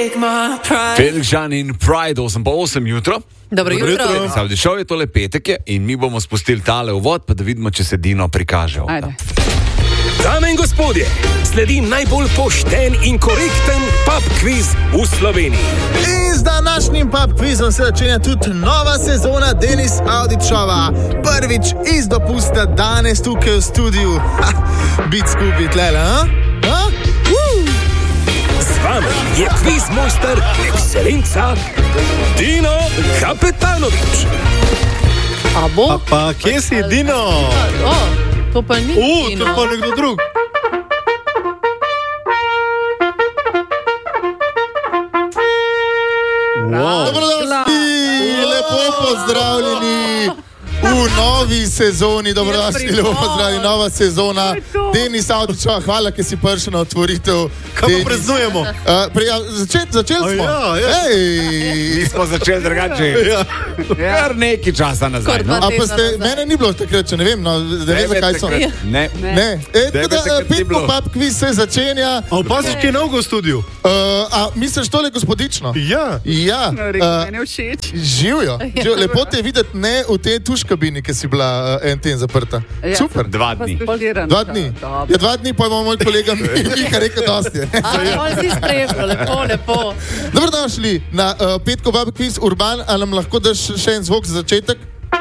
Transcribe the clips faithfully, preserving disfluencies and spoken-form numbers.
Felix Jean in Pride, osem pa osem jutro. Dobro jutro. Saudi Show je tole petek in mi bomo spustili tale uvod, pa da vidimo, če se Dino prikaže. Dame in gospodje, sledi najbolj pošten in korekten pub quiz v Sloveniji. In z današnjim pub quizom se začenja tudi nova sezona Denis Audičova. Prvič iz dopusta danes tukaj v studiu. Ha, bit skupaj tlele, ha? Ha? Z vami je kviz mojster ekscelenca Dino Kapetanovič. A bo? A pa, kje si, Dino? O, to pa ni U, Dino. to pa nekdo drug. Wow. Dobrodošli, lepo pozdravljeni v novi sezoni. Dobrodošli, lepo pozdravljeni, nova sezona Denis Audičova. Hvala, ki si prišel na otvoritev. Kaj pa praznujemo? Uh, ja, začeli začel smo. Ja, ja. Mi smo začeli drugače. Ja. Kar nekaj časa nazaj. No? A pa ste, mene ni bilo takrat, če ne vem, no, da ne vem, zakaj so. Ne, Ne, e, tako da, takrat ni petko bilo. pub quiz se začenja. A opaziš, ki je novega v studiu? Uh, a misliš tole gospodično? Ja. Ja. No, rekel, uh, meni je všeč. Živijo. Živijo. Lepo te je videti, ne v tej tuškabini, ki si bila uh, en teden zaprta. Ja, Super. Dva dni. Dva dni. Ja, dva dni pa imamo moj kolega Miha rekel dosti. A, on si spremljal, lepo, lepo. Dobrodošli na uh, petko pub quiz. Urban, ali nam lahko daš še en zvok za začetek?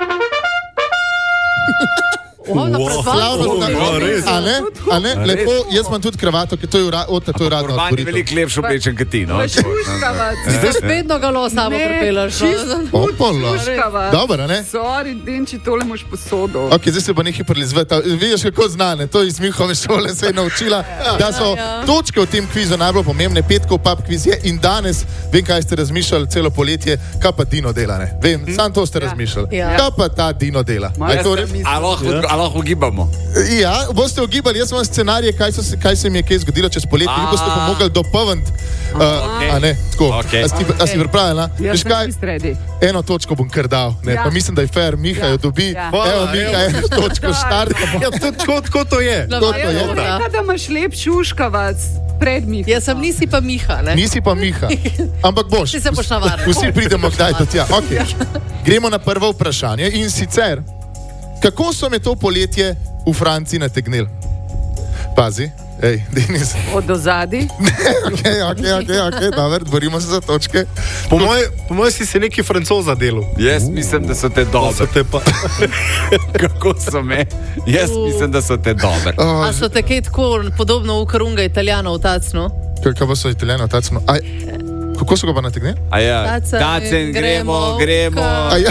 Wow, na Slavno, predvajanju. da- ja, res. A ne? A ne? Lepo, jaz imam tudi kravato, ki to je ura, ota, to je uradno Urban je otvoritev. veliko lepši oblečen kot ti, no? Zdaj spet nogalo samo pripelaš. no? Opolo. Dobro, a ne? Sorry, Denči, tole moš posodo. Ok, zdaj se bo nekaj prilizveta. Vidiš, kako znane, to iz Mihove šole se je naučila, da so ja. točke v tem kvizu najbolj pomembne. Petkov pub kviz je in danes, vem, kaj ste razmišljali celo poletje, kaj pa Dino dela, ne? Vem, sam to ste razmišljali. Ja. Kaj pa ta Dino dela? A je to res? A lahko, a lahko ugibamo? Ja, boste ugibali, jaz imam scenarije, kaj, so se, kaj se mi je kaj zgodilo čez poletje, vi boste pa mogli dopolniti. Uh, Okej. A ne, tako. Okej. A si, a si pripravljena? Jaz Veš sem kaj? čist ready. Eno točko bom kar dal, ne, Ja. pa mislim, da je fair, Miha Ja. jo dobi. Ja. Evo, Miha, eno točko štart. Ja, to, tako, tako to je. To to je. Rekla, da imaš lep šuškavac pred mi. Jaz sem nisi pa Miha, ne? Nisi pa Miha, ampak boš. Ti se boš navadil. Vsi pridemo kdaj do tja. Okay. Gremo na prvo vprašanje in sicer, kako so me to poletje v Franciji nategnili? Pazi, ej, Denis. Od ozadi. Ok, ok, ok, ok, dobro, borimo se za točke. Po moje, po moje si se neki Francoza delal. Jaz mislim, da so te So dobre. te pa... Kako so me? Jaz mislim, da so te dobre. Oh, A so te kaj tako podobno v karunga Italijanov tacno? kaj pa so italijani, tacno? Aj, kako so ga pa nategnili? A ja, Tacen, tacen, gremo, gremo, gremo. ka- A ja,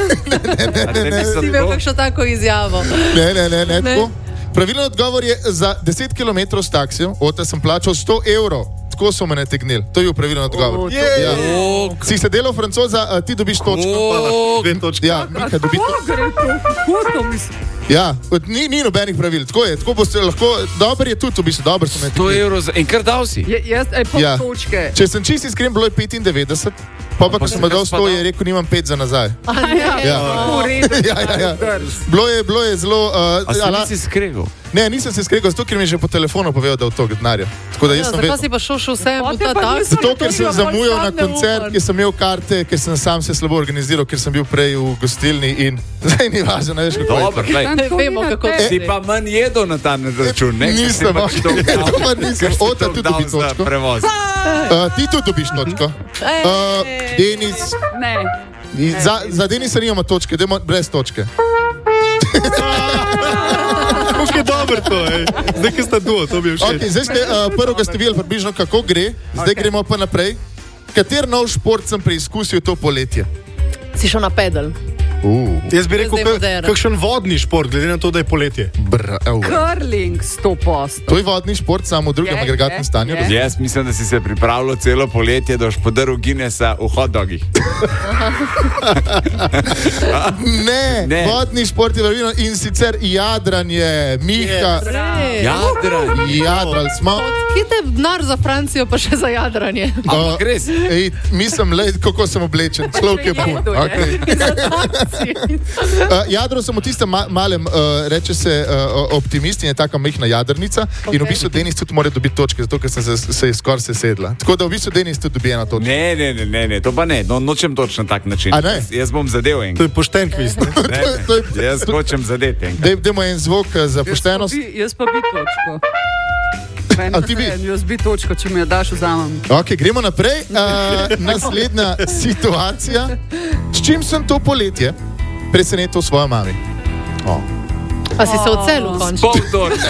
A te nisem Si imel to? kakšno tako izjavo? ne, ne, ne, ne, Ne. tako. Pravilen odgovor je za deset kilometrov s taksijem, ota sem plačal sto evrov. Tako so me nategnili. To je bil pravilen odgovor. O, to- Ja. O, Si se delal Francoza, a ti dobiš točko. o, Dve točke. Ja, Miha dobi točko. Kako gre to? Kako to misliš? Ja, ni, ni nobenih pravil, tako je, tako boste lahko, dober je tudi, v bistvu, dober so me sto nategnili. evrov za... In kar dal si? Je, jaz, aj pol Ja. točke. Če sem čist iskren, bilo je petindevetdeset, pa pa ko sem mu dal sto, je rekel, nimam pet za nazaj. A ne? Ja. V redu. Ja, ja, ja. Bilo je, bilo je zelo... Uh, A se ala, nisi skregal? ne, nisem se skregal, zato ker mi je že po telefonu povedal, da je v to denarja. Tako da Ja, jaz sem zakaj vedel. si pa šel še vsem v Potem ta pa tak? nisem- Zato, ker sem Ja, zamujal na bolj sam koncert, neumen. ker sem imel karte, ker sem sam se slabo organiziral, ker sem bil prej v gostilni in zdaj ni važno, ne veš kako je. Dobro, glej. Tam to Vemo, ni na kako tebi. Si pa manj jedel na ta račun, ne? Ker si Nisem, pač ok. toliko dal- To pa nisem. ker si Ota toliko tudi dal dobi za točko. prevoz. Uh, ti tudi dobiš točko. Ej. Uh, Denis, Ne. za, za Denisa nimamo točke, dajmo brez točke. Kako je dobro to, ej. Zdaj, ki sta duo, to bi je všeč. Okay, zdaj ste uh, prvega ste videli približno, kako gre, zdaj okay. gremo pa naprej. Kater nov šport sem preizkusil to poletje? Si šel na pedal. Uh, Jaz bi rekel, Zdaj kak, moderno. kakšen vodni šport, glede na to, da je poletje. br, evo. Curling sto posto. To je vodni šport, samo v drugem Je, agregatnem je, stanju. je. Jaz mislim, da si se pripravljal celo poletje, da boš podaril Guinnessa v hot dogih. Ne, Ne. vodni šport je pravilno in sicer jadranje, Miha. Ej. Jadran. Jadrali smo. kje te denar za Francijo, pa še za jadranje? Uh, res? Ej, mislim, le, kako sem oblečen, človek je pun. Okay. uh, jadro sem v tistem ma malem, uh, reče se uh, optimist in je taka mehna jadrnica okay. In v bistvu Denis tudi mora dobiti točke, zato ker sem se, se skoraj sesedla. Tako da v bistvu Denis tudi dobi eno točko. Ne, ne, ne, ne, ne, to pa ne, no, nočem točno tak način. Jaz, jaz bom zadev en. To je pošten kviz. Jaz hočem zadeti. Dajmo en zvok za poštenost. Jaz pa bi točko. A ti bi? Jaz bi točko, če mi jo daš, vzamem. Ok, gremo naprej. Uh, naslednja situacija. S čim sem to poletje presenetil svojo mami? Oh. Pa si se ocelil končno. Pol torte.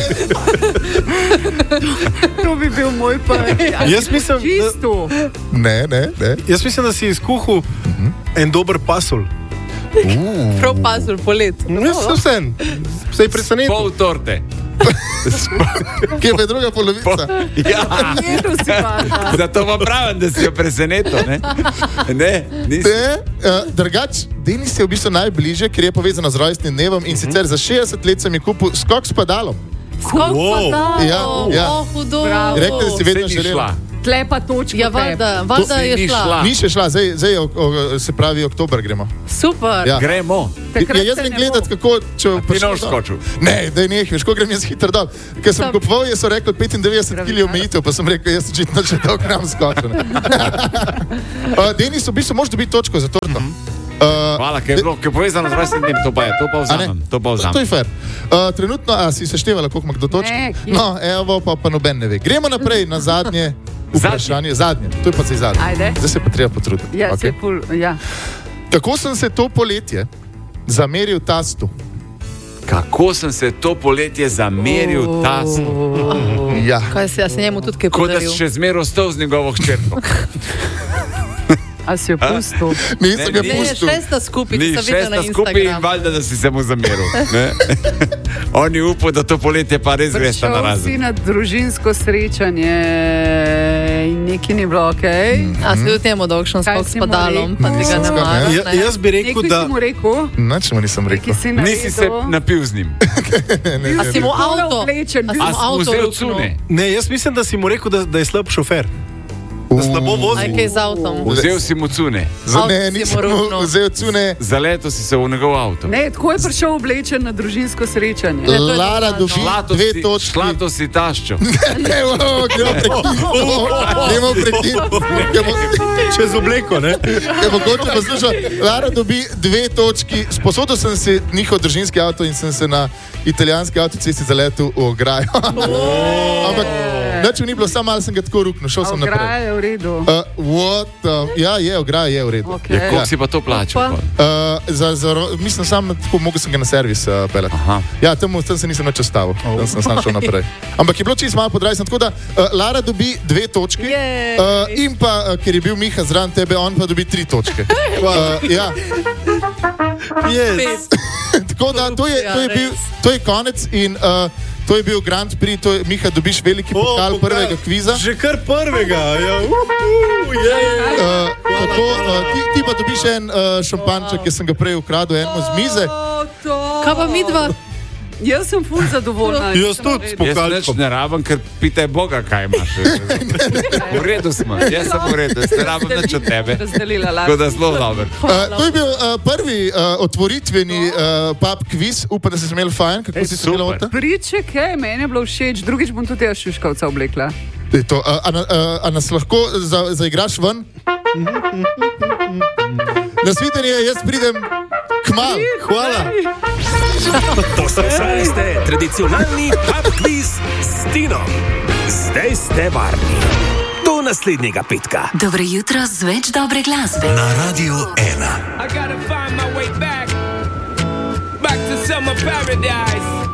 To bi bil moj prvi. Jaz mislim, Čisto. Ne, ne, ne. Jaz mislim, da si izkuhal uh-huh. en dober pasulj. Uh. Prav pasulj polet. Jaz sem vsem. Se je presenetil. Pol torte. Kje pa je druga polovica? Ja. Zato vam pravim, da si jo presenetil. Ne, ne, nisi. Uh, drugač, Denis je v bistvu najbližje, ker je povezano z rojstnim dnevom in sicer za šestdeset let sem ji kupil skok s padalom. Skok Wow. padalom. Ja, ja. Oh, hudo. Rekli, da si vedno Saj ni želela. šla. Tle pa točko. Ja, valjda, valjda Si je ni šla. šla. Ni še šla, zdaj, zdaj o, o, se pravi oktober gremo. Super. Ja. Gremo. Takrat Ja, jaz se grem ne gledat, bo. kako če Ti ne boš skočil. Ne, da ne, veš, ko grem jaz hitro dol. Ker sem Sam- kupoval, jaz so rekli petindevetdeset kilogramov omejitev, pa sem rekel, jaz očitno še dolgo nam skočil. uh, Denis, v bistvu moraš dobiti točko za torto. Uh, Hvala, ker je bilo, ker je povezano z rojstnim dnem, to pa je, to pa vzamem. To pa To vzamem. je fair. Uh, trenutno, a si seštevala, koliko ima kdo točk? Ne, kje? No, evo, pa, pa noben ne ve. Gremo naprej na zadnje vprašanje. Zadnje, to je pa zdaj zadnje. Ajde. Zdaj se pa treba potruditi. Ja, Okay. se pol, ja. Kako sem se to poletje zameril tastu? Kako sem se to poletje zameril tastu. Ja. Kaj se, ja se njemu tudi kaj Kot da podaril? si še zmeraj ostal z njegovo hčerko. A si jo pustil? Nisem ga Ne, Ne, pustil. šesta skupaj, Ni ki sem videla na šesta skupaj in Instagramu. valjda, da si se mu zameril. ne. On je upal, da to poletje pa res gresta na Prišel si razen. na družinsko srečanje in neki ni bilo ok. A si v temu dolgšen Kaj skok s si mu padalom, rekel? pa ti ga ne Skok, maraš. Ja, ne? jaz bi rekel, Nekaj da si mu rekel, Načemu nisem rekel. nekaj si naredil. Nisi se napil z njim. A si mu avto? Oblečen, A si A mu si mu avto vzel ruknil? cune? ne, jaz mislim, da si mu rekel, da, da je slab šofer. Da slabo Aj vozi. kaj z avtom. Vzel si mu cune. Za Avto ne, si nisem mu mu ruknil. vzel cune. Zaletel si se v njegov avto. Ne, tako je prišel oblečen na družinsko srečanje. to je Lara normalno. dobi Šlato dve si- točki. Šlato si taščo. Ne, o, gremo prekiniti. Gremo prekiniti. Čez obleko, ne? Ker mogoče poslušal, Lara dobi dve točki. Sposodil sem si njihov družinski avto in sem se na italijanski avtocesti zaletel v ograjo. Ampak nič mi ni bilo, samo malo sem ga tako ruknil, šel sem naprej. Ograja je v redu. Uh, what, uh, ja, je, ograja je v redu. Okay. Ja, koliko si pa to plačal? Pa? pol? Uh, za, za, ro- mislim, sam tako mogel sem ga na servis uh, peljati. Aha. Ja, tam, tam se nisem več ustavil, tam sem sam šel naprej. Ampak je bilo čisto malo podrajsno, tako da uh, Lara dobi dve točki Jej. uh, in pa, uh, ker je bil Miha zraven tebe, on pa dobi tri točke. Uh, ja. Yes. Tako da to je, to je, bil, to je konec in uh, to je bil Grand Prix, to je, Miha, dobiš veliki pokal O, prvega kviza. Že kar prvega. Ja. Uh, uh, je, je. Uh, tako, uh, ti, ti pa dobiš en uh, šampanček, ki sem ga prej ukradel enemu z mize. O, to. Kaj pa midva? Jaz sem ful zadovoljna. Jaz tudi s Jaz nič pokalčkom. ne rabim, ker pitaj Boga, kaj imaš. V redu smo, jaz sem v redu, jaz ne rabim nič od tebe. Razdelila Tako da lažje. zelo dobro. Uh, to je bil uh, prvi uh, otvoritveni uh, pub kviz, upam, da si imel fajn, kako Ej, si se imel super. od Priček, hej, meni je bilo všeč, drugič bom tudi jaz šuškavca oblekla. to. Uh, a, na- uh, a nas lahko za, zaigraš ven? Nasvidenje, jaz pridem kmal. Hvala. Poslušali ste tradicionalni pub quiz s Tinom. Zdaj ste varni. Do naslednjega petka. Dobro jutro z več dobre glasbe. Na Radiu ena. I gotta find my way back, back to summer paradise.